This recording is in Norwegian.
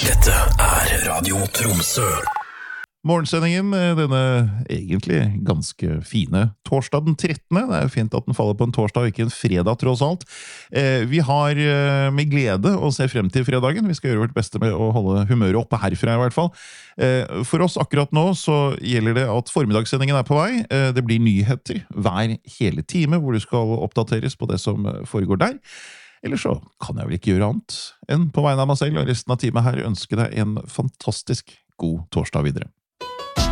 Dette Radio Tromsø. Morgensendingen, denne egentlig ganske fine torsdag den 13. Det jo fint at den faller på en torsdag og ikke en fredag tross alt. Vi har med glede å se frem til fredagen. Vi skal gjøre vårt beste med å holde humøret oppe herfra i hvert fall. For oss akkurat nå så gjelder det at formiddagssendingen på vei. Det blir nyheter hver hele time hvor du skal oppdateres på det som foregår der. Eller så kan jeg vel ikke gjøre annet enn på vegne av meg selv og resten av teamet her ønske deg en fantastisk god torsdag videre.